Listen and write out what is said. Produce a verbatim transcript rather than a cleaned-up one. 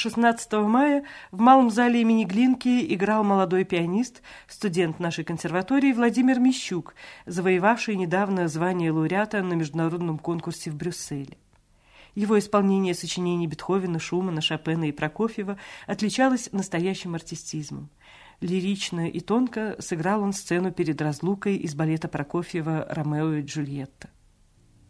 шестнадцатого мая в Малом зале имени Глинки играл молодой пианист, студент нашей консерватории Владимир Мищук, завоевавший недавно звание лауреата на международном конкурсе в Брюсселе. Его исполнение сочинений Бетховена, Шумана, Шопена и Прокофьева отличалось настоящим артистизмом. Лирично и тонко сыграл он сцену перед разлукой из балета Прокофьева «Ромео и Джульетта».